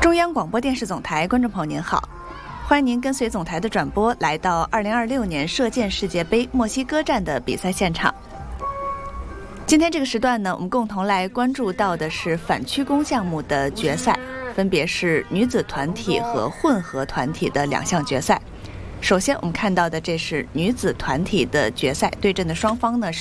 中央广播电视总台观众朋友您好，欢迎您跟随总台的转播来到2026年射箭世界杯墨西哥站的比赛现场。今天这个时段呢，我们共同来关注到的是反曲弓项目的决赛，分别是女子团体和混合团体的2项决赛。首先我们看到的这是女子团体的决赛，对阵的双方呢是